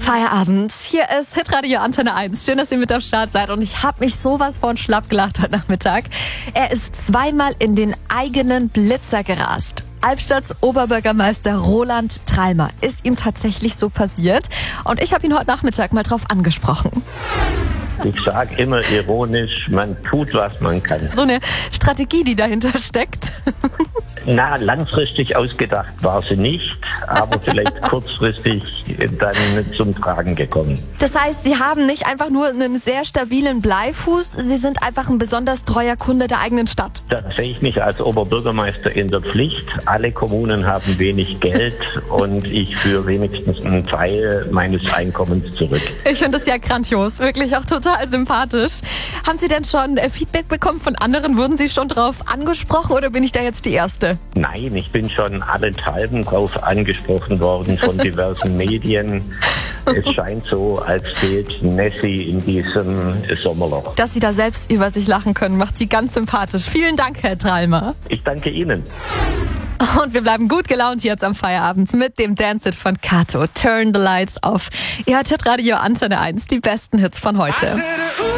Feierabend. Hier ist Hitradio Antenne 1. Schön, dass ihr mit am Start seid. Und ich habe mich sowas von schlapp gelacht heute Nachmittag. Er ist zweimal in den eigenen Blitzer gerast. Albstadts Oberbürgermeister Roland Treilmer. Ist ihm tatsächlich so passiert. Und ich habe ihn heute Nachmittag mal drauf angesprochen. Ich sage immer ironisch, man tut, was man kann. So eine Strategie, die dahinter steckt. Na, langfristig ausgedacht war sie nicht, aber vielleicht kurzfristig dann zum Tragen gekommen. Das heißt, Sie haben nicht einfach nur einen sehr stabilen Bleifuß, Sie sind einfach ein besonders treuer Kunde der eigenen Stadt. Da sehe ich mich als Oberbürgermeister in der Pflicht. Alle Kommunen haben wenig Geld und ich führe wenigstens einen Teil meines Einkommens zurück. Ich finde das ja grandios, wirklich auch total sympathisch. Haben Sie denn schon Feedback bekommen von anderen? Wurden Sie schon drauf angesprochen oder bin ich da jetzt die Erste? Nein, ich bin schon allenthalben drauf angesprochen worden von diversen Medien. Es scheint so, als fehlt Nessie in diesem Sommerloch. Dass Sie da selbst über sich lachen können, macht Sie ganz sympathisch. Vielen Dank, Herr Treilmer. Ich danke Ihnen. Und wir bleiben gut gelaunt jetzt am Feierabend mit dem Dance-It von Kato. Turn the Lights Off. Ihr hört Hitradio Antenne 1, die besten Hits von heute.